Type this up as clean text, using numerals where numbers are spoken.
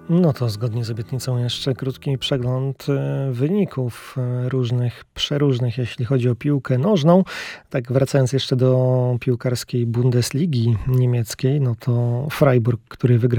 No to zgodnie z obietnicą jeszcze krótki przegląd wyników różnych, przeróżnych, jeśli chodzi o piłkę nożną. Tak wracając jeszcze do piłkarskiej Bundesligi niemieckiej, no to Freiburg, który wygrał